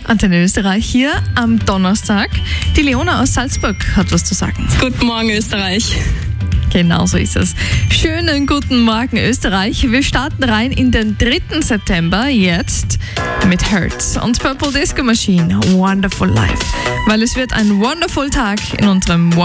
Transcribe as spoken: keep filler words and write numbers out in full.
Antenne Österreich hier am Donnerstag. Die Leona aus Salzburg hat was zu sagen. Guten Morgen, Österreich. Genau so ist es. Schönen guten Morgen, Österreich. Wir starten rein in den dritten September jetzt mit Hurts und Purple Disco Machine. Wonderful Life. Weil es wird ein wonderful Tag in unserem